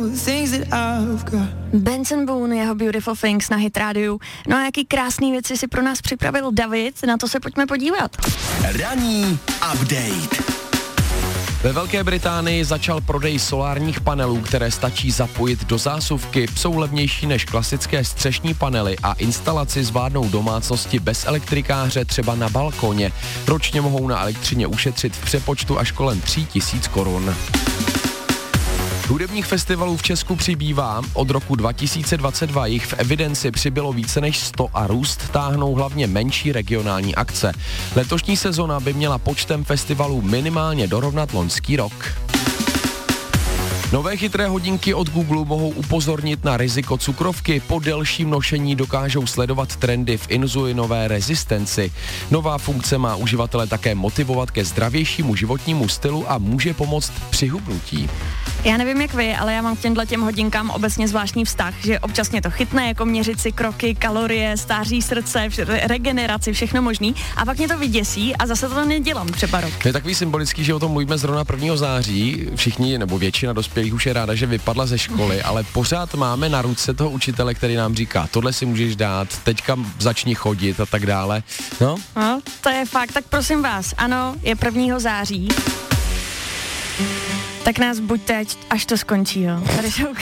Benson Boone, jeho Beautiful Things na Hit Radio. No a jaký krásný věci si pro nás připravil David, na to se pojďme podívat. Ranní update. Ve Velké Británii začal prodej solárních panelů, které stačí zapojit do zásuvky. Jsou levnější než klasické střešní panely a instalaci zvládnou domácnosti bez elektrikáře třeba na balkoně. Ročně mohou na elektřině ušetřit v přepočtu až kolem 3 000 korun. Hudebních festivalů v Česku přibývá. Od roku 2022 jich v evidenci přibylo více než 100 a růst táhnou hlavně menší regionální akce. Letošní sezona by měla počtem festivalů minimálně dorovnat loňský rok. Nové chytré hodinky od Google mohou upozornit na riziko cukrovky. Po delším nošení dokážou sledovat trendy v inzulinové rezistenci. Nová funkce má uživatele také motivovat ke zdravějšímu životnímu stylu a může pomoct při hubnutí. Já nevím jak vy, ale já mám k těmhletěm hodinkám obecně zvláštní vztah, že občas mě to chytne, jako měřit si kroky, kalorie, stáří srdce, regeneraci, všechno možný, a pak mě to vyděsí a zase to nedělám třeba rok. Je takový symbolický, že o tom mluvíme zrovna 1. září. Všichni nebo většina dospělých už je ráda, že vypadla ze školy, ale pořád máme na ruce toho učitele, který nám říká, tohle si můžeš dát, teďka začni chodit a tak dále. No, to je fakt, tak prosím vás, ano, je 1. září. Tak nás buďte, až to skončí, jo. Tady jsou